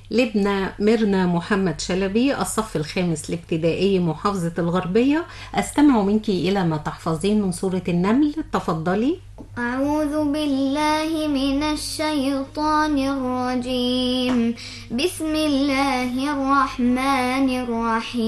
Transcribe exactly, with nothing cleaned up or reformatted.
لبنى ميرنا محمد شلبي، الصف الخامس الابتدائي، محافظة الغربية. أستمع منك إلى ما تحفظين من سورة النمل، تفضلي. أعوذ بالله من الشيطان الرجيم. بسم الله الرحمن الرحيم.